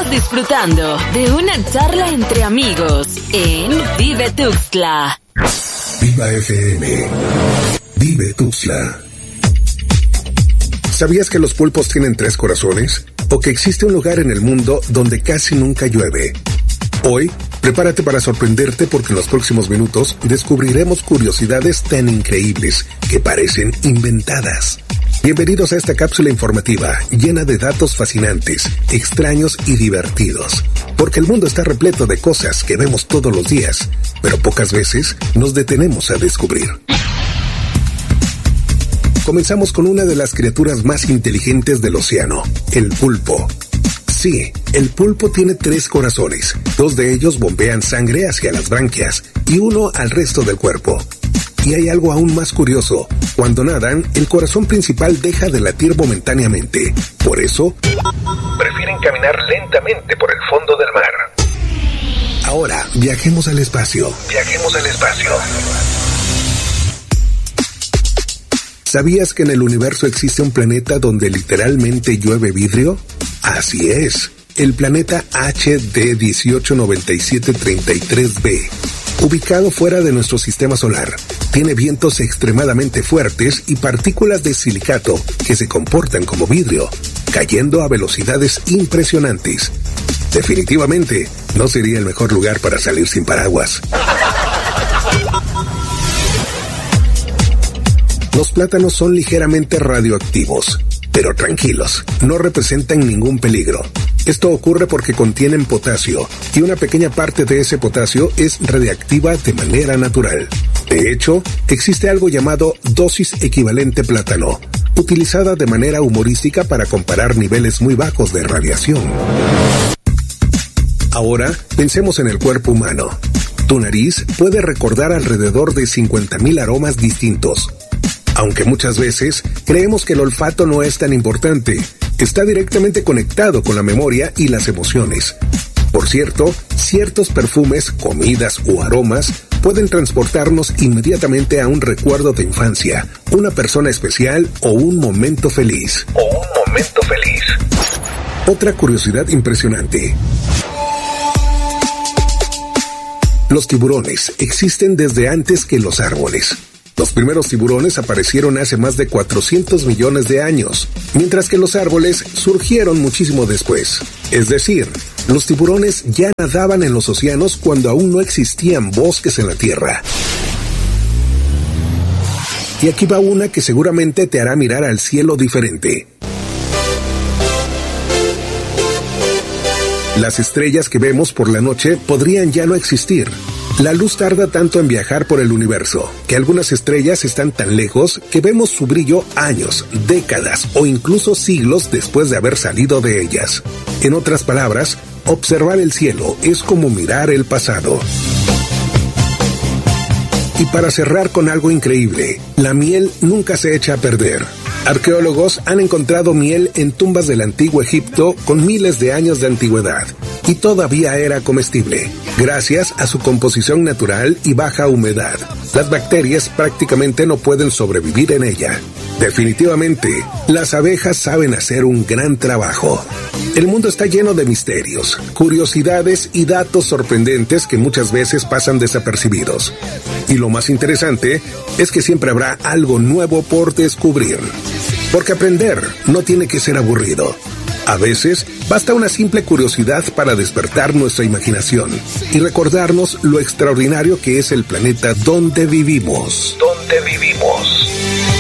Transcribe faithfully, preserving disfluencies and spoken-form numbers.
Estás disfrutando de una charla entre amigos en Vive Tuxtla. Viva F M. Vive Tuxtla. ¿Sabías que los pulpos tienen tres corazones? ¿O que existe un lugar en el mundo donde casi nunca llueve? Hoy, prepárate para sorprenderte porque en los próximos minutos descubriremos curiosidades tan increíbles que parecen inventadas. Bienvenidos a esta cápsula informativa llena de datos fascinantes, extraños y divertidos. Porque el mundo está repleto de cosas que vemos todos los días, pero pocas veces nos detenemos a descubrir. Comenzamos con una de las criaturas más inteligentes del océano, el pulpo. Sí, el pulpo tiene tres corazones. Dos de ellos bombean sangre hacia las branquias y uno al resto del cuerpo. Y hay algo aún más curioso. Cuando nadan, el corazón principal deja de latir momentáneamente. Por eso, prefieren caminar lentamente por el fondo del mar. Ahora, viajemos al espacio. Viajemos al espacio. ¿Sabías que en el universo existe un planeta donde literalmente llueve vidrio? Así es, el planeta H D dieciocho noventa y siete treinta y tres b. Ubicado fuera de nuestro sistema solar, tiene vientos extremadamente fuertes y partículas de silicato que se comportan como vidrio, cayendo a velocidades impresionantes. Definitivamente, no sería el mejor lugar para salir sin paraguas. Los plátanos son ligeramente radioactivos, pero tranquilos, no representan ningún peligro. Esto ocurre porque contienen potasio, y una pequeña parte de ese potasio es radiactiva de manera natural. De hecho, existe algo llamado dosis equivalente plátano, utilizada de manera humorística para comparar niveles muy bajos de radiación. Ahora, pensemos en el cuerpo humano. Tu nariz puede recordar alrededor de cincuenta mil aromas distintos. Aunque muchas veces creemos que el olfato no es tan importante, está directamente conectado con la memoria y las emociones. Por cierto, ciertos perfumes, comidas o aromas pueden transportarnos inmediatamente a un recuerdo de infancia, una persona especial o un momento feliz. O un momento feliz. Otra curiosidad impresionante. Los tiburones existen desde antes que los árboles. Los primeros tiburones aparecieron hace más de cuatrocientos millones de años, mientras que los árboles surgieron muchísimo después. Es decir, los tiburones ya nadaban en los océanos cuando aún no existían bosques en la Tierra. Y aquí va una que seguramente te hará mirar al cielo diferente. Las estrellas que vemos por la noche podrían ya no existir. La luz tarda tanto en viajar por el universo, que algunas estrellas están tan lejos que vemos su brillo años, décadas o incluso siglos después de haber salido de ellas. En otras palabras, observar el cielo es como mirar el pasado. Y para cerrar con algo increíble, la miel nunca se echa a perder. Arqueólogos han encontrado miel en tumbas del antiguo Egipto con miles de años de antigüedad y todavía era comestible, gracias a su composición natural y baja humedad. Las bacterias prácticamente no pueden sobrevivir en ella. Definitivamente, las abejas saben hacer un gran trabajo. El mundo está lleno de misterios, curiosidades y datos sorprendentes que muchas veces pasan desapercibidos. Y lo más interesante es que siempre habrá algo nuevo por descubrir. Porque aprender no tiene que ser aburrido. A veces, basta una simple curiosidad para despertar nuestra imaginación y recordarnos lo extraordinario que es el planeta donde vivimos. Donde vivimos.